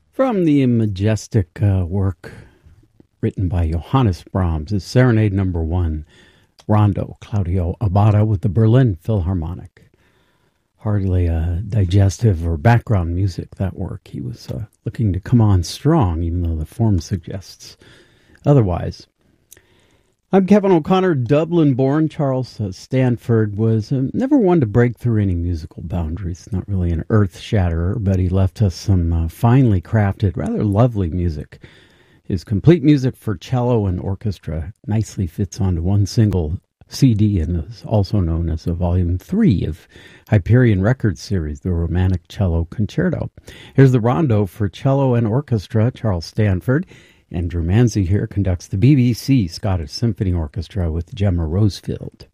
From the majestic work written by Johannes Brahms is Serenade Number 1, Rondo, Claudio Abbado with the Berlin Philharmonic. Hardly digestive or background music, that work. He was looking to come on strong, even though the form suggests otherwise. I'm Kevin O'Connor, Dublin-born. Charles Stanford was never one to break through any musical boundaries. Not really an earth-shatterer, but he left us some finely crafted, rather lovely music. His complete music for cello and orchestra nicely fits onto one single CD and is also known as a Volume 3 of Hyperion Records series, the Romantic Cello Concerto. Here's the Rondo for cello and orchestra, Charles Stanford. Andrew Manzi here conducts the BBC Scottish Symphony Orchestra with Gemma Rosefield.